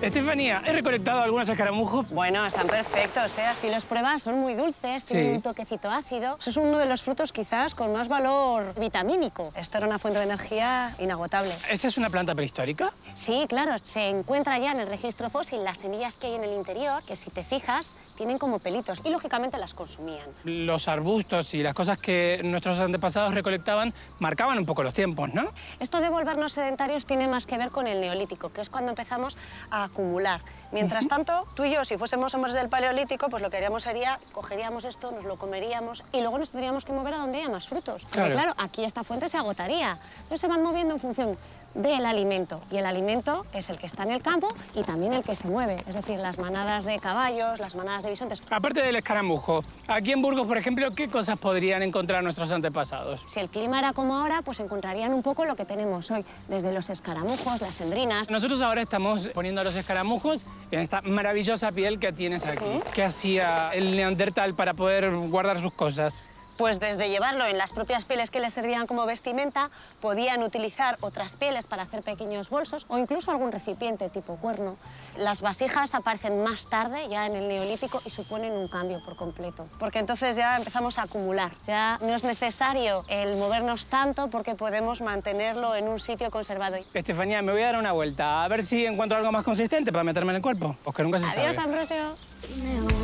Estefanía, he recolectado algunos escaramujos. Bueno, están perfectos, ¿eh? Si los pruebas, son muy dulces, tienen un toquecito ácido. Eso es uno de los frutos quizás con más valor vitamínico. Esto era una fuente de energía inagotable. ¿Esta es una planta prehistórica? Sí, claro. Se encuentra ya en el registro fósil las semillas que hay en el interior, que si te fijas, tienen como pelitos y, lógicamente, las consumían. Los arbustos y las cosas que nuestros antepasados recolectaban marcaban un poco los tiempos, ¿no? Esto de volvernos sedentarios tiene más que ver con el neolítico, que es cuando empezamos a acumular. Mientras tanto, tú y yo, si fuésemos hombres del paleolítico, pues lo que haríamos sería, cogeríamos esto, nos lo comeríamos y luego nos tendríamos que mover a donde haya más frutos. Porque claro, aquí esta fuente se agotaría. Entonces se van moviendo en función del alimento. Y el alimento es el que está en el campo y también el que se mueve. Es decir, las manadas de caballos, las manadas de bisontes. Aparte del escaramujo, aquí en Burgos, por ejemplo, ¿qué cosas podrían encontrar nuestros antepasados? Si el clima era como ahora, pues encontrarían un poco lo que tenemos hoy, desde los escaramujos, las hendrinas. Nosotros ahora estamos poniendo los escaramujos en esta maravillosa piel que tienes aquí. ¿Qué hacía el neandertal para poder guardar sus cosas? Pues desde llevarlo en las propias pieles que les servían como vestimenta, podían utilizar otras pieles para hacer pequeños bolsos o incluso algún recipiente tipo cuerno. Las vasijas aparecen más tarde, ya en el Neolítico, y suponen un cambio por completo. Porque entonces ya empezamos a acumular. Ya no es necesario el movernos tanto porque podemos mantenerlo en un sitio conservado. Estefanía, me voy a dar una vuelta a ver si encuentro algo más consistente para meterme en el cuerpo. Porque nunca se sabe. Adiós, Ambrosio.